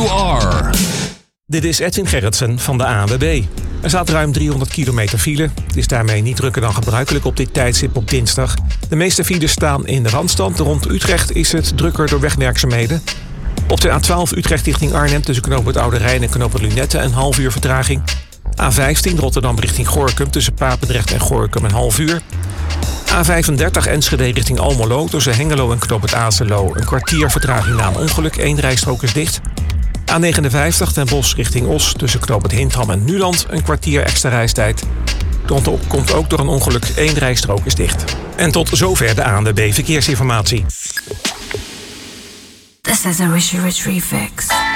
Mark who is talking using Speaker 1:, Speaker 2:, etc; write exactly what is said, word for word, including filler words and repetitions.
Speaker 1: you are.
Speaker 2: Dit is Edwin Gerritsen van de A N W B. Er staat ruim driehonderd kilometer file. Het is daarmee niet drukker dan gebruikelijk op dit tijdstip op dinsdag. De meeste files staan in de Randstad. Rond Utrecht is het drukker door wegwerkzaamheden. Op de A twaalf Utrecht richting Arnhem tussen knooppunt Oude Rijn en knooppunt Lunette een half uur vertraging. A vijftien Rotterdam richting Gorinchem tussen Papendrecht en Gorinchem een half uur. A vijfendertig Enschede richting Almelo tussen Hengelo en knooppunt Azelo een kwartier vertraging na een ongeluk. Eén rijstrook is dicht. A negenenvijftig Den Bosch richting Os tussen knooppunt Hintham en Nuland een kwartier extra reistijd. Dat komt ook door een ongeluk. Eén rijstrook is dicht. En tot zover de A N W B Verkeersinformatie.
Speaker 3: This is a Rishi Rich Refix.